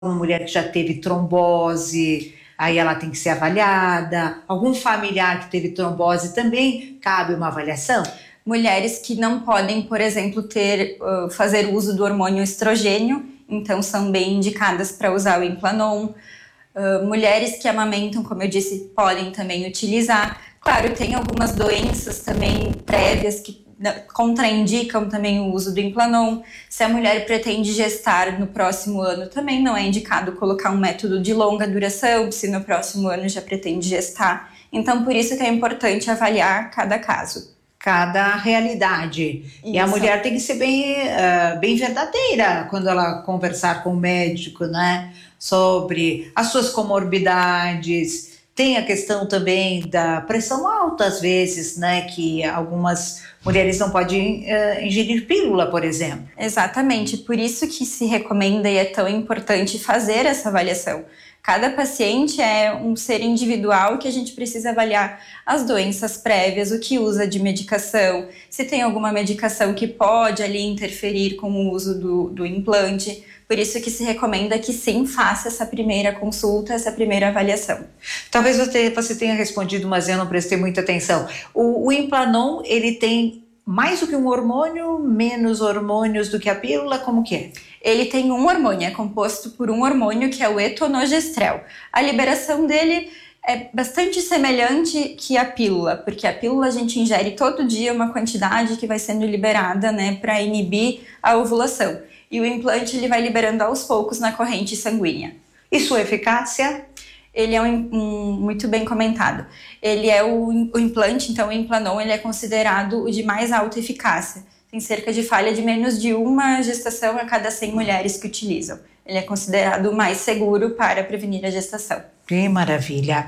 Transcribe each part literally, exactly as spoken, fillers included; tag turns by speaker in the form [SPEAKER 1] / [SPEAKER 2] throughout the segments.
[SPEAKER 1] uma mulher que já teve trombose, aí ela tem que ser avaliada. Algum familiar que teve trombose também cabe uma avaliação?
[SPEAKER 2] Mulheres que não podem, por exemplo, ter, uh, fazer uso do hormônio estrogênio, então são bem indicadas para usar o Implanon. Uh, mulheres que amamentam, como eu disse, podem também utilizar. Claro, tem algumas doenças também prévias que contraindicam também o uso do Implanon. Se a mulher pretende gestar no próximo ano, também não é indicado colocar um método de longa duração, se no próximo ano já pretende gestar. Então, por isso que é importante avaliar cada caso.
[SPEAKER 1] Cada realidade. Isso. E a mulher tem que ser bem, uh, bem verdadeira quando ela conversar com o médico, né? Sobre as suas comorbidades. Tem a questão também da pressão alta, às vezes, né? Que algumas mulheres não podem uh, ingerir pílula, por exemplo.
[SPEAKER 2] Exatamente, por isso que se recomenda e é tão importante fazer essa avaliação. Cada paciente é um ser individual que a gente precisa avaliar as doenças prévias, o que usa de medicação, se tem alguma medicação que pode ali interferir com o uso do, do implante. Por isso que se recomenda que sim, faça essa primeira consulta, essa primeira avaliação.
[SPEAKER 1] Talvez você, você tenha respondido, mas eu não prestei muita atenção. O, o Implanon, ele tem mais do que um hormônio, menos hormônios do que a pílula, como que é?
[SPEAKER 2] Ele tem um hormônio, é composto por um hormônio que é o etonogestrel. A liberação dele é bastante semelhante que a pílula, porque a pílula a gente ingere todo dia uma quantidade que vai sendo liberada, né, para inibir a ovulação. E o implante ele vai liberando aos poucos na corrente sanguínea.
[SPEAKER 1] E sua eficácia?
[SPEAKER 2] Ele é um, um, muito bem comentado. Ele é o, o implante, então o Implanon, ele é considerado o de mais alta eficácia. Tem cerca de falha de menos de uma gestação a cada cem mulheres que utilizam. Ele é considerado o mais seguro para prevenir a gestação.
[SPEAKER 1] Que maravilha!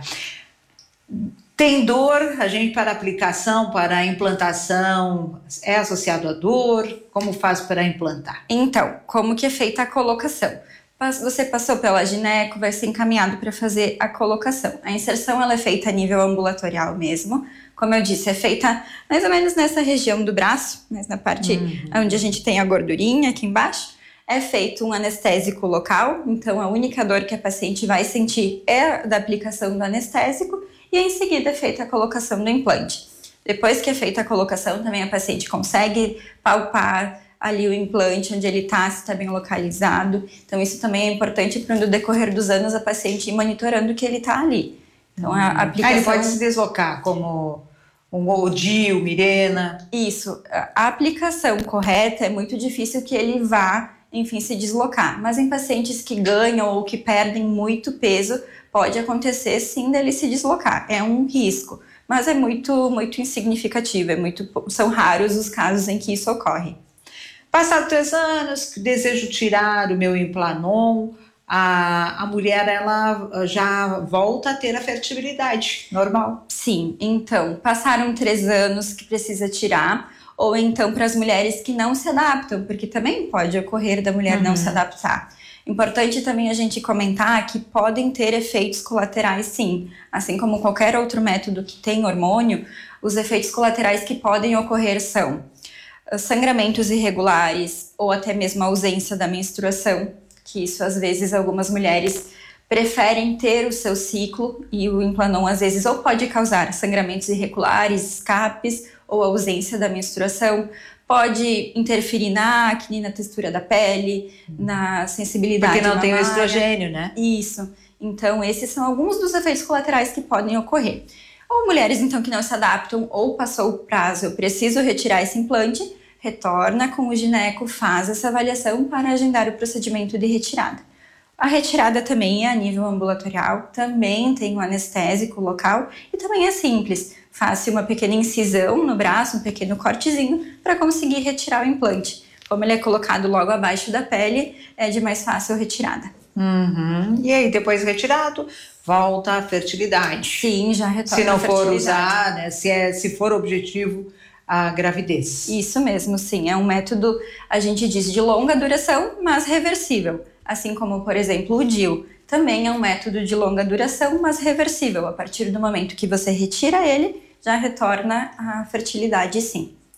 [SPEAKER 1] Tem dor, a gente para aplicação, para a implantação, é associado a dor? Como faz para implantar?
[SPEAKER 2] Então, como que é feita a colocação? Você passou pela gineco, vai ser encaminhado para fazer a colocação. A inserção ela é feita a nível ambulatorial mesmo. Como eu disse, é feita mais ou menos nessa região do braço, mas na parte uhum. onde a gente tem a gordurinha aqui embaixo. É feito um anestésico local, então a única dor que a paciente vai sentir é a da aplicação do anestésico e em seguida é feita a colocação do implante. Depois que é feita a colocação, também a paciente consegue palpar ali o implante, onde ele está, se está bem localizado. Então isso também é importante para no decorrer dos anos a paciente ir monitorando que ele está ali. Então a aplicação...
[SPEAKER 1] Ah, ele pode se deslocar como um Odil, Mirena.
[SPEAKER 2] Isso. A aplicação correta é muito difícil que ele vá, enfim, se deslocar. Mas em pacientes que ganham ou que perdem muito peso, pode acontecer sim dele se deslocar. É um risco, mas é muito, muito insignificativo. É muito, são raros os casos em que isso ocorre.
[SPEAKER 1] Passados três anos, desejo tirar o meu Implanon, a, a mulher ela já volta a ter a fertilidade normal.
[SPEAKER 2] Sim, então, passaram três anos que precisa tirar, ou então para as mulheres que não se adaptam, porque também pode ocorrer da mulher uhum. não se adaptar. Importante também a gente comentar que podem ter efeitos colaterais sim, assim como qualquer outro método que tem hormônio, os efeitos colaterais que podem ocorrer são sangramentos irregulares ou até mesmo a ausência da menstruação, que isso às vezes algumas mulheres preferem ter o seu ciclo e o Implanon às vezes ou pode causar sangramentos irregulares, escapes ou ausência da menstruação, pode interferir na acne, na textura da pele, na sensibilidade
[SPEAKER 1] porque não
[SPEAKER 2] mamária.
[SPEAKER 1] Tem o estrogênio, né?
[SPEAKER 2] Isso. Então esses são alguns dos efeitos colaterais que podem ocorrer. Ou mulheres então que não se adaptam ou passou o prazo, eu preciso retirar esse implante, retorna com o gineco, faz essa avaliação para agendar o procedimento de retirada. A retirada também é a nível ambulatorial, também tem um anestésico local e também é simples. Faz-se uma pequena incisão no braço, um pequeno cortezinho para conseguir retirar o implante. Como ele é colocado logo abaixo da pele, é de mais fácil retirada.
[SPEAKER 1] Uhum. E aí, depois retirado, volta a fertilidade.
[SPEAKER 2] Sim, já retorna.
[SPEAKER 1] Se não
[SPEAKER 2] a
[SPEAKER 1] for usar, né? Se, é, se for objetivo a gravidez.
[SPEAKER 2] Isso mesmo, sim. É um método, a gente diz, de longa duração, mas reversível. Assim como, por exemplo, o D I U. Também é um método de longa duração, mas reversível. A partir do momento que você retira ele, já retorna a fertilidade, sim.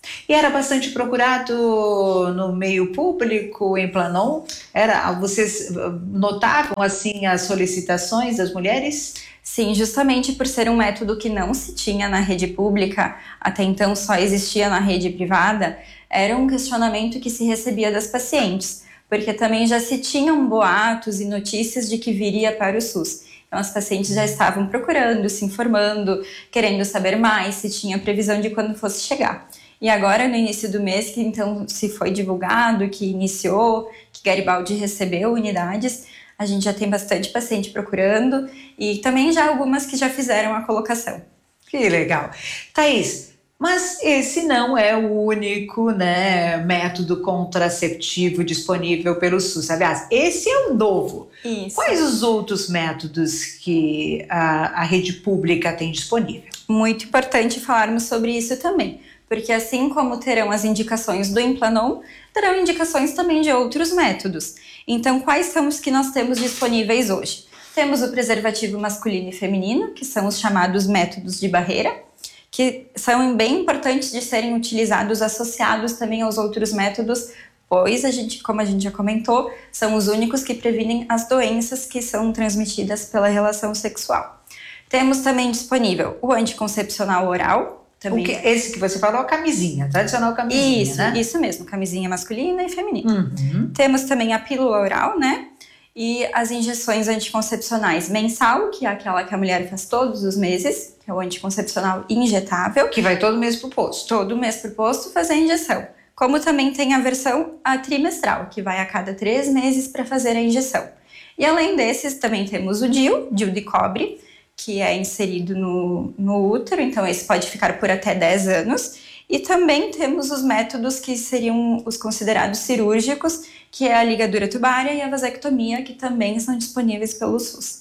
[SPEAKER 1] E era bastante procurado no meio público, em Planon? Era, vocês notavam assim as solicitações das mulheres?
[SPEAKER 2] Sim, justamente por ser um método que não se tinha na rede pública, até então só existia na rede privada, era um questionamento que se recebia das pacientes, porque também já se tinham boatos e notícias de que viria para o SUS. Então as pacientes já estavam procurando, se informando, querendo saber mais, se tinha previsão de quando fosse chegar. E agora, no início do mês, que então se foi divulgado, que iniciou, que Garibaldi recebeu unidades, a gente já tem bastante paciente procurando e também já algumas que já fizeram a colocação.
[SPEAKER 1] Que legal. Thaís, mas esse não é o único, né, método contraceptivo disponível pelo SUS. Aliás, esse é o novo.
[SPEAKER 2] Isso.
[SPEAKER 1] Quais os outros métodos que a, a rede pública tem disponível?
[SPEAKER 2] Muito importante falarmos sobre isso também, porque assim como terão as indicações do Implanon, terão indicações também de outros métodos. Então, quais são os que nós temos disponíveis hoje? Temos o preservativo masculino e feminino, que são os chamados métodos de barreira, que são bem importantes de serem utilizados, associados também aos outros métodos, pois, a gente, como a gente já comentou, são os únicos que previnem as doenças que são transmitidas pela relação sexual. Temos também disponível o anticoncepcional oral, também.
[SPEAKER 1] O que, esse que você falou, a camisinha, tradicional camisinha,
[SPEAKER 2] isso,
[SPEAKER 1] né?
[SPEAKER 2] Isso mesmo, camisinha masculina e feminina.
[SPEAKER 1] Uhum.
[SPEAKER 2] Temos também a pílula oral, né? E as injeções anticoncepcionais mensal, que é aquela que a mulher faz todos os meses, que é o anticoncepcional injetável.
[SPEAKER 1] Que vai todo mês pro posto.
[SPEAKER 2] Todo mês pro posto fazer a injeção. Como também tem a versão a trimestral, que vai a cada três meses para fazer a injeção. E além desses, também temos o D I U, D I U de cobre, que é inserido no, no útero, então esse pode ficar por até dez anos. E também temos os métodos que seriam os considerados cirúrgicos, que é a ligadura tubária e a vasectomia, que também são disponíveis pelo SUS.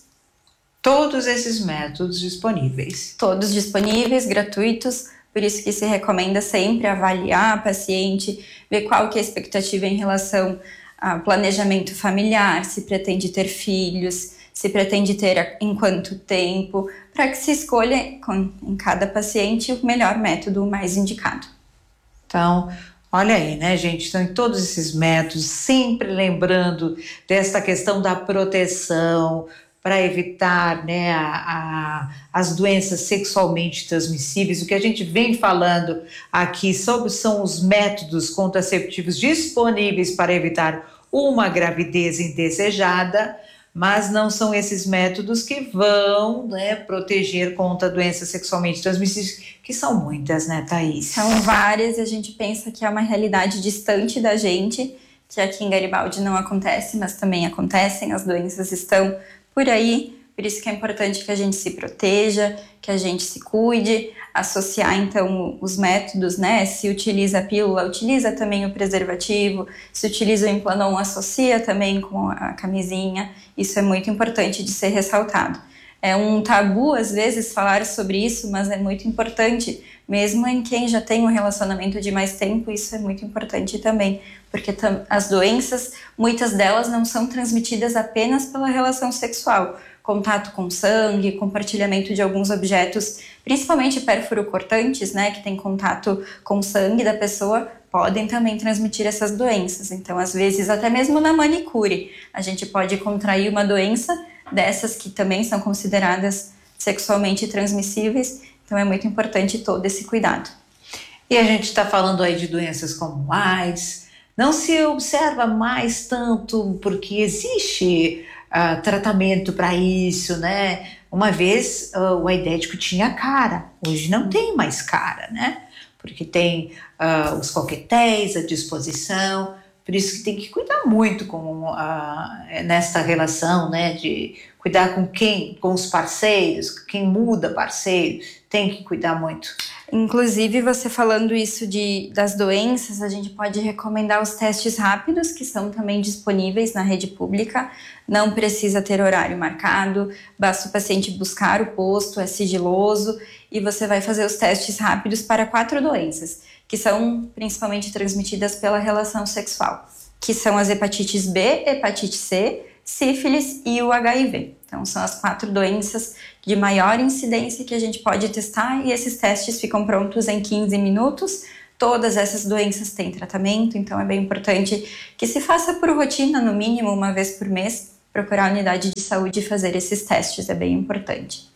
[SPEAKER 1] Todos esses métodos disponíveis.
[SPEAKER 2] Todos disponíveis, gratuitos, por isso que se recomenda sempre avaliar a paciente, ver qual que é a expectativa em relação ao planejamento familiar, se pretende ter filhos, se pretende ter em quanto tempo, para que se escolha com, em cada paciente o melhor método, o mais indicado.
[SPEAKER 1] Então, olha aí, né, gente? Então, em todos esses métodos, sempre lembrando desta questão da proteção, para evitar, né, a, a, as doenças sexualmente transmissíveis. O que a gente vem falando aqui sobre são os métodos contraceptivos disponíveis para evitar uma gravidez indesejada, mas não são esses métodos que vão, né, proteger contra doenças sexualmente transmissíveis, que são muitas, né, Thaís?
[SPEAKER 2] São várias e a gente pensa que é uma realidade distante da gente, que aqui em Garibaldi não acontece, mas também acontecem, as doenças estão por aí, por isso que é importante que a gente se proteja, que a gente se cuide, associar então os métodos, né? Se utiliza a pílula, utiliza também o preservativo, se utiliza o Implanon, associa também com a camisinha, isso é muito importante de ser ressaltado. É um tabu às vezes falar sobre isso, mas é muito importante, mesmo em quem já tem um relacionamento de mais tempo, isso é muito importante também, porque as doenças, muitas delas não são transmitidas apenas pela relação sexual, contato com sangue, compartilhamento de alguns objetos, principalmente perfuro-cortantes, né, que tem contato com o sangue da pessoa, podem também transmitir essas doenças. Então, às vezes, até mesmo na manicure, a gente pode contrair uma doença dessas que também são consideradas sexualmente transmissíveis, então é muito importante todo esse cuidado.
[SPEAKER 1] E a gente está falando aí de doenças como AIDS, não se observa mais tanto porque existe uh, tratamento para isso, né? Uma vez uh, o aidético tinha cara, hoje não tem mais cara, né? Porque tem uh, os coquetéis à disposição, por isso que tem que cuidar muito com a, nesta relação, né, de cuidar com quem, com os parceiros, quem muda parceiro, tem que cuidar muito.
[SPEAKER 2] Inclusive, você falando isso de, das doenças, a gente pode recomendar os testes rápidos, que são também disponíveis na rede pública, não precisa ter horário marcado, basta o paciente buscar o posto, é sigiloso, e você vai fazer os testes rápidos para quatro doenças, que são principalmente transmitidas pela relação sexual, que são as hepatites B, hepatite C, sífilis e o H I V. Então, são as quatro doenças de maior incidência que a gente pode testar e esses testes ficam prontos em quinze minutos Todas essas doenças têm tratamento, então é bem importante que se faça por rotina, no mínimo uma vez por mês, procurar a unidade de saúde e fazer esses testes, é bem importante.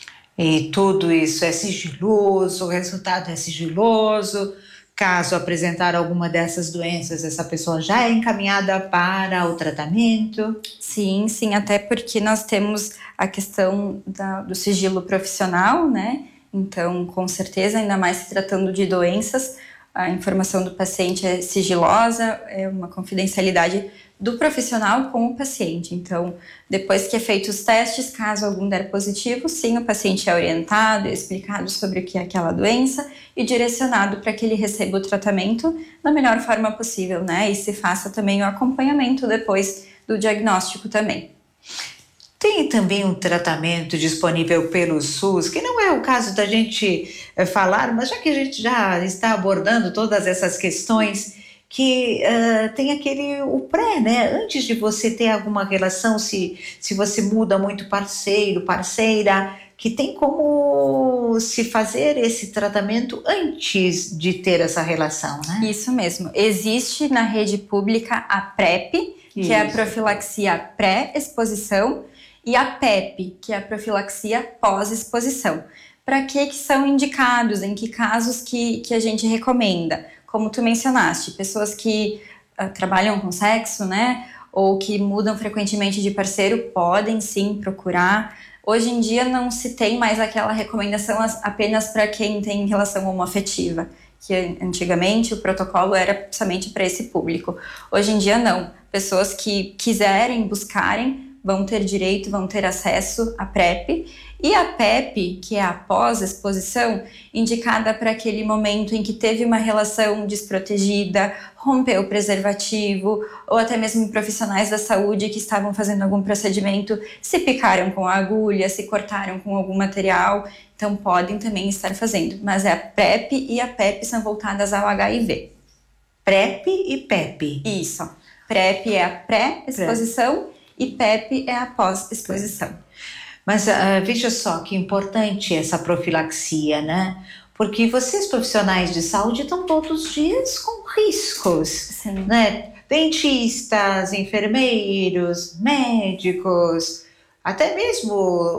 [SPEAKER 1] E tudo isso é sigiloso, o resultado é sigiloso. Caso apresentar alguma dessas doenças, essa pessoa já é encaminhada para o tratamento?
[SPEAKER 2] Sim, sim, até porque nós temos a questão da, do sigilo profissional, né? Então, com certeza, ainda mais se tratando de doenças, a informação do paciente é sigilosa, é uma confidencialidade do profissional com o paciente. Então, depois que é feito os testes, caso algum der positivo, sim, o paciente é orientado, é explicado sobre o que é aquela doença e direcionado para que ele receba o tratamento da melhor forma possível, né? E se faça também o acompanhamento depois do diagnóstico também.
[SPEAKER 1] Tem também um tratamento disponível pelo SUS, que não é o caso da gente é, falar, mas já que a gente já está abordando todas essas questões, que uh, tem aquele, o pré, né? Antes de você ter alguma relação, se, se você muda muito parceiro, parceira, que tem como se fazer esse tratamento antes de ter essa relação, né?
[SPEAKER 2] Isso mesmo. Existe na rede pública a PrEP, que Isso. é a profilaxia pré-exposição, e a PEP, que é a profilaxia pós-exposição. Para que que são indicados, em que casos que, que a gente recomenda? Como tu mencionaste, pessoas que uh, trabalham com sexo, né, ou que mudam frequentemente de parceiro, podem sim procurar. Hoje em dia não se tem mais aquela recomendação apenas para quem tem relação homoafetiva, que antigamente o protocolo era somente para esse público. Hoje em dia não. Pessoas que quiserem, buscarem, vão ter direito, vão ter acesso à PrEP. E a PEP, que é a pós-exposição, indicada para aquele momento em que teve uma relação desprotegida, rompeu o preservativo, ou até mesmo profissionais da saúde que estavam fazendo algum procedimento, se picaram com a agulha, se cortaram com algum material, então podem também estar fazendo. Mas é a PrEP e a PEP são voltadas ao H I V.
[SPEAKER 1] PrEP e PEP.
[SPEAKER 2] Isso. PrEP é a pré-exposição e PEP é a pós-exposição.
[SPEAKER 1] Mas uh, veja só que importante essa profilaxia, né? Porque vocês profissionais de saúde estão todos os dias com riscos,
[SPEAKER 2] Sim.
[SPEAKER 1] né? Dentistas, enfermeiros, médicos, até mesmo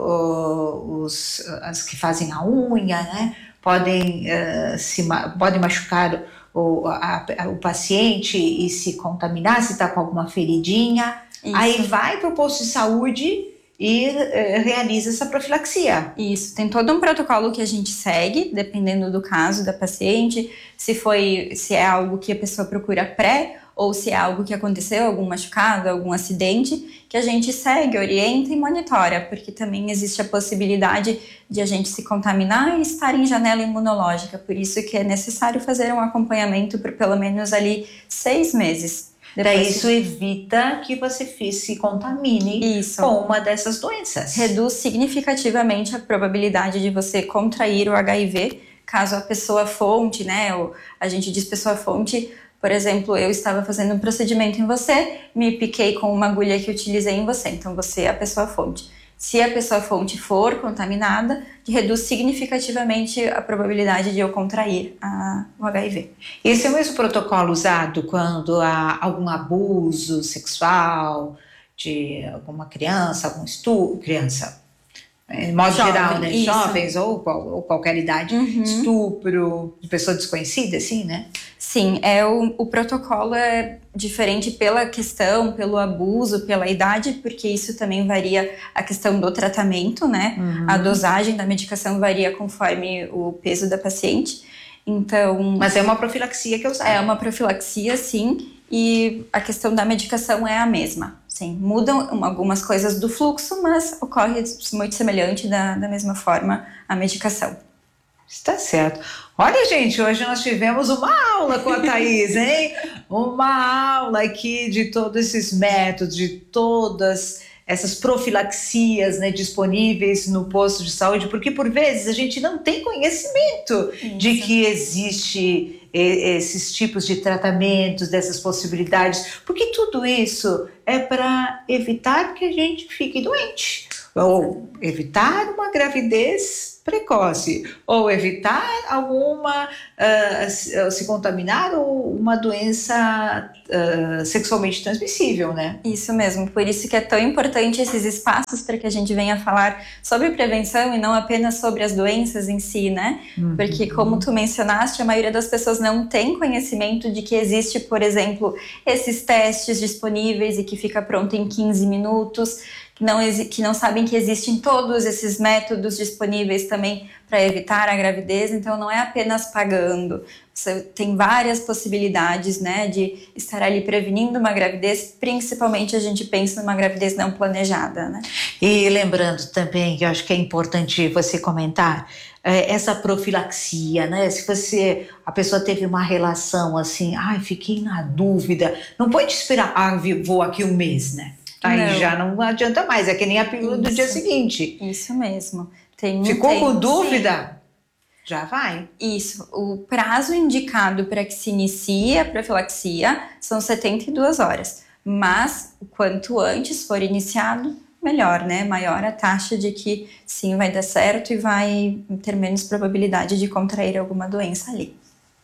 [SPEAKER 1] uh, os as que fazem a unha, né? Podem, uh, se, podem machucar o, a, a, o paciente e se contaminar, se está com alguma feridinha. Isso. Aí vai para o posto de saúde e eh, realiza essa profilaxia.
[SPEAKER 2] Isso, tem todo um protocolo que a gente segue, dependendo do caso da paciente, se foi, se é algo que a pessoa procura pré, ou se é algo que aconteceu, algum machucado, algum acidente, que a gente segue, orienta e monitora, porque também existe a possibilidade de a gente se contaminar e estar em janela imunológica, por isso que é necessário fazer um acompanhamento por pelo menos ali seis meses.
[SPEAKER 1] Daí isso evita que você se contamine
[SPEAKER 2] isso.
[SPEAKER 1] com uma dessas doenças.
[SPEAKER 2] Reduz significativamente a probabilidade de você contrair o H I V, caso a pessoa fonte, né, a gente diz pessoa fonte, por exemplo, eu estava fazendo um procedimento em você, me piquei com uma agulha que utilizei em você, então você é a pessoa fonte. Se a pessoa fonte for contaminada, reduz significativamente a probabilidade de eu contrair a, o H I V.
[SPEAKER 1] Esse é o mesmo protocolo usado quando há algum abuso sexual de alguma criança, algum estupro, criança, em modo Jovem, geral, né? Isso. Jovens ou, ou qualquer idade, uhum. Estupro de pessoa desconhecida, assim, né?
[SPEAKER 2] Sim, é o, o protocolo é diferente pela questão, pelo abuso, pela idade, porque isso também varia a questão do tratamento, né? Uhum. A dosagem da medicação varia conforme o peso da paciente. Então,
[SPEAKER 1] mas é uma profilaxia que eu usava.
[SPEAKER 2] É uma profilaxia, sim, e a questão da medicação é a mesma. Sim, mudam algumas coisas do fluxo, mas ocorre muito semelhante da, da mesma forma a medicação.
[SPEAKER 1] Está certo. Olha, gente, hoje nós tivemos uma aula com a Thaís, hein? Uma aula aqui de todos esses métodos, de todas essas profilaxias, né, disponíveis no posto de saúde, porque por vezes a gente não tem conhecimento Isso. de que existe esses tipos de tratamentos, dessas possibilidades, porque tudo isso é para evitar que a gente fique doente. ou evitar uma gravidez precoce, ou evitar alguma, uh, se contaminar ou uma doença uh, sexualmente transmissível, né?
[SPEAKER 2] Isso mesmo, por isso que é tão importante esses espaços para que a gente venha falar sobre prevenção e não apenas sobre as doenças em si, né? Uhum. Porque como tu mencionaste, a maioria das pessoas não tem conhecimento de que existe, por exemplo, esses testes disponíveis e que fica pronto em quinze minutos, que não, que não sabem que existem todos esses métodos disponíveis também para evitar a gravidez, então não é apenas pagando, você tem várias possibilidades, né, de estar ali prevenindo uma gravidez, principalmente a gente pensa numa gravidez não planejada, né?
[SPEAKER 1] E lembrando também, que eu acho que é importante você comentar, é, essa profilaxia, né, se você, a pessoa teve uma relação assim, ai, fiquei na dúvida, não pode esperar, ah, vou aqui um mês, né? Aí não. Já não adianta mais, é que nem a pílula Isso. do dia seguinte.
[SPEAKER 2] Isso mesmo. Tem um
[SPEAKER 1] Ficou
[SPEAKER 2] tempo,
[SPEAKER 1] com dúvida?
[SPEAKER 2] sim.
[SPEAKER 1] Já vai.
[SPEAKER 2] Isso. O prazo indicado para que se inicie a profilaxia são setenta e duas horas. Mas, o quanto antes for iniciado, melhor, né? Maior a taxa de que sim, vai dar certo e vai ter menos probabilidade de contrair alguma doença ali.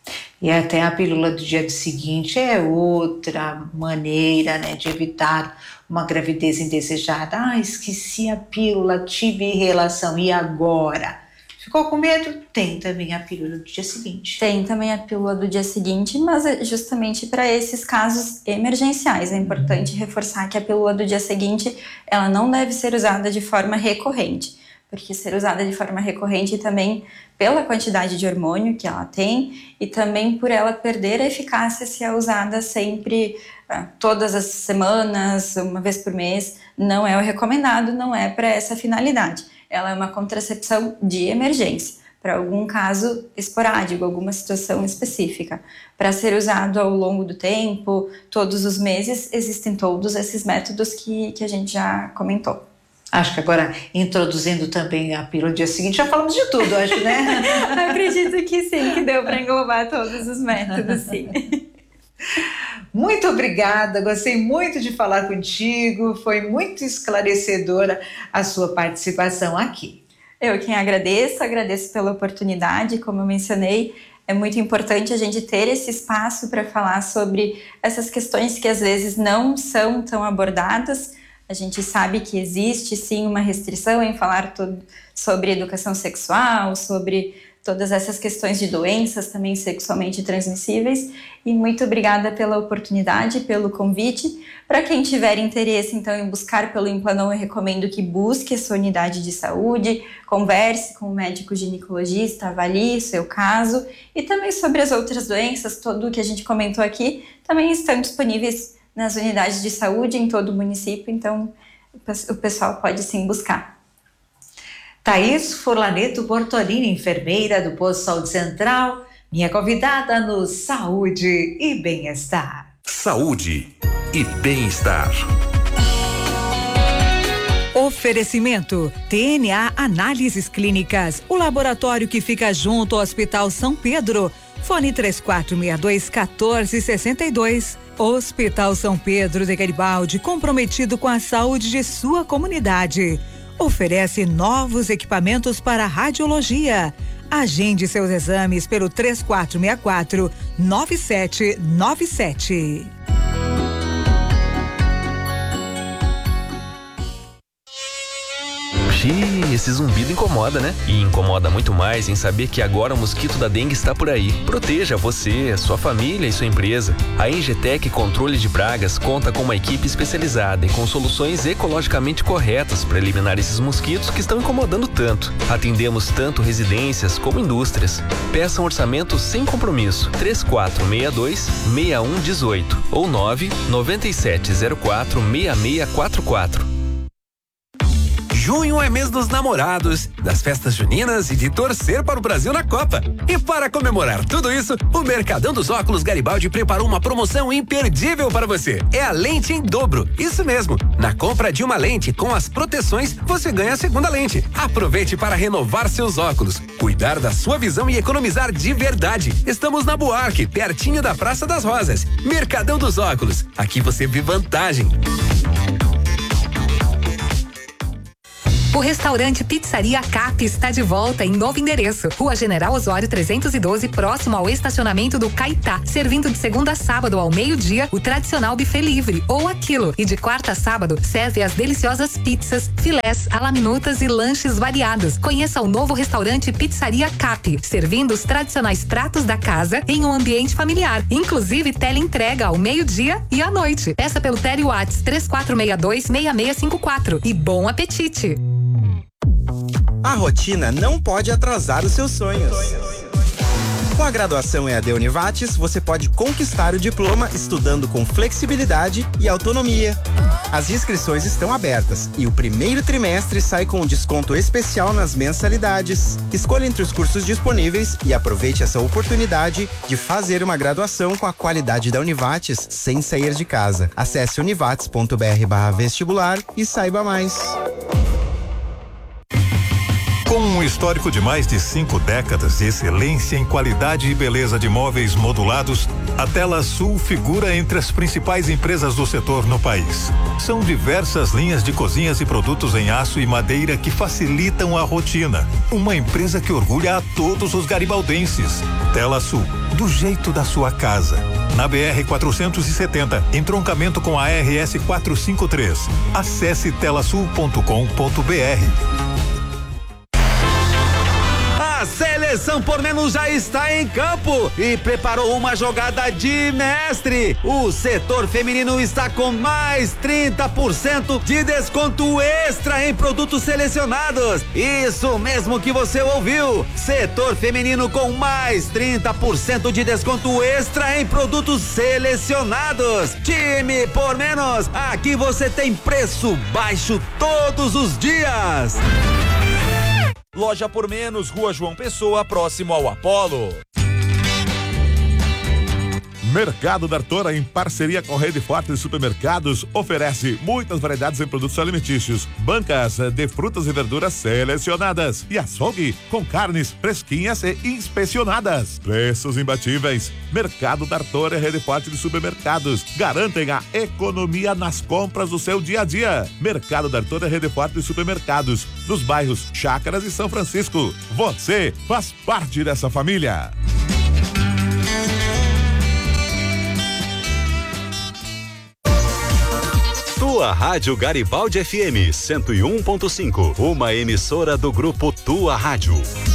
[SPEAKER 1] E até a pílula do dia seguinte é outra maneira, né, de evitar uma gravidez indesejada. Ah, esqueci a pílula, tive relação, e agora? Ficou com medo? Tem também a pílula do dia seguinte.
[SPEAKER 2] Tem também a pílula do dia seguinte, mas é justamente para esses casos emergenciais. É importante reforçar que a pílula do dia seguinte, ela não deve ser usada de forma recorrente. Porque ser usada de forma recorrente também pela quantidade de hormônio que ela tem e também por ela perder a eficácia se é usada sempre, ah, todas as semanas, uma vez por mês, não é o recomendado, não é para essa finalidade. Ela é uma contracepção de emergência, para algum caso esporádico, alguma situação específica. Para ser usado ao longo do tempo, todos os meses, existem todos esses métodos que, que a gente já comentou.
[SPEAKER 1] Acho que agora, introduzindo também a pílula do dia seguinte, já falamos de tudo, acho, né?
[SPEAKER 2] Acredito que sim, que deu para englobar todos os métodos, sim.
[SPEAKER 1] Muito obrigada, gostei muito de falar contigo, foi muito esclarecedora a sua participação aqui.
[SPEAKER 2] Eu quem agradeço, agradeço pela oportunidade, como eu mencionei, é muito importante a gente ter esse espaço para falar sobre essas questões que às vezes não são tão abordadas. A gente sabe que existe sim uma restrição em falar todo sobre educação sexual, sobre todas essas questões de doenças também sexualmente transmissíveis. E muito obrigada pela oportunidade, pelo convite. Para quem tiver interesse então em buscar pelo Implanon, eu recomendo que busque a sua unidade de saúde, converse com o médico ginecologista, avalie o seu caso. E também sobre as outras doenças, tudo o que a gente comentou aqui, também estão disponíveis nas unidades de saúde em todo o município, então o pessoal pode sim buscar.
[SPEAKER 1] Thaís Furlaneto Bortolini, enfermeira do Posto Saúde Central, minha convidada no Saúde e Bem-Estar.
[SPEAKER 3] Saúde e Bem-Estar.
[SPEAKER 4] Oferecimento T N A Análises Clínicas, o laboratório que fica junto ao Hospital São Pedro. Fone três quatro seis dois, um quatro seis dois. Hospital São Pedro de Garibaldi, comprometido com a saúde de sua comunidade. Oferece novos equipamentos para radiologia. Agende seus exames pelo três quatro seis quatro, nove sete nove sete.
[SPEAKER 5] Xiii, esse zumbido incomoda, né? E incomoda muito mais em saber que agora o mosquito da dengue está por aí. Proteja você, sua família e sua empresa. A Engetec Controle de Pragas conta com uma equipe especializada e com soluções ecologicamente corretas para eliminar esses mosquitos que estão incomodando tanto. Atendemos tanto residências como indústrias. Peça um orçamento sem compromisso. três quatro seis dois, seis um um oito ou nove nove sete zero quatro, seis seis quatro quatro.
[SPEAKER 3] Junho é mês dos namorados, das festas juninas e de torcer para o Brasil na Copa. E para comemorar tudo isso, o Mercadão dos Óculos Garibaldi preparou uma promoção imperdível para você. É a lente em dobro. Isso mesmo. Na compra de uma lente com as proteções, você ganha a segunda lente. Aproveite para renovar seus óculos, cuidar da sua visão e economizar de verdade. Estamos na Buarque, pertinho da Praça das Rosas. Mercadão dos Óculos. Aqui você vê vantagem.
[SPEAKER 6] O restaurante Pizzaria Cap está de volta em novo endereço. Rua General Osório trezentos e doze, próximo ao estacionamento do Caetá. Servindo de segunda a sábado ao meio-dia, o tradicional buffet livre ou aquilo. E de quarta a sábado, serve as deliciosas pizzas, filés, alaminutas e lanches variados. Conheça o novo restaurante Pizzaria Cap, servindo os tradicionais pratos da casa em um ambiente familiar. Inclusive, teleentrega ao meio-dia e à noite. Peça pelo Tele Whats três quatro seis dois, seis seis cinco quatro e bom apetite!
[SPEAKER 7] A rotina não pode atrasar os seus sonhos. Com a graduação E A D Univates, você pode conquistar o diploma estudando com flexibilidade e autonomia. As inscrições estão abertas e o primeiro trimestre sai com um desconto especial nas mensalidades. Escolha entre os cursos disponíveis e aproveite essa oportunidade de fazer uma graduação com a qualidade da Univates sem sair de casa. Acesse univates ponto br barra vestibular e saiba mais.
[SPEAKER 8] Com um histórico de mais de cinco décadas de excelência em qualidade e beleza de móveis modulados, a Tela Sul figura entre as principais empresas do setor no país. São diversas linhas de cozinhas e produtos em aço e madeira que facilitam a rotina. Uma empresa que orgulha a todos os garibaldenses. Tela Sul, do jeito da sua casa. Na B R quatrocentos e setenta, entroncamento com a R S quatrocentos e cinquenta e três. Acesse telasul ponto com ponto br.
[SPEAKER 9] A Seleção por Menos já está em campo e preparou uma jogada de mestre. O setor feminino está com mais trinta por cento de desconto extra em produtos selecionados. Isso mesmo que você ouviu. Setor feminino com mais trinta por cento de desconto extra em produtos selecionados. Time por Menos, aqui você tem preço baixo todos os dias.
[SPEAKER 10] Loja por Menos, Rua João Pessoa, próximo ao Apolo.
[SPEAKER 11] Mercado da Artora, em parceria com a Rede Forte de Supermercados, oferece muitas variedades em produtos alimentícios, bancas de frutas e verduras selecionadas e açougue com carnes fresquinhas e inspecionadas. Preços imbatíveis. Mercado da Artora e Rede Forte de Supermercados garantem a economia nas compras do seu dia a dia. Mercado da Artora e Rede Forte de Supermercados, nos bairros Chácaras e São Francisco. Você faz parte dessa família.
[SPEAKER 12] Tua Rádio Garibaldi F M cento e um ponto cinco, uma emissora do grupo Tua Rádio.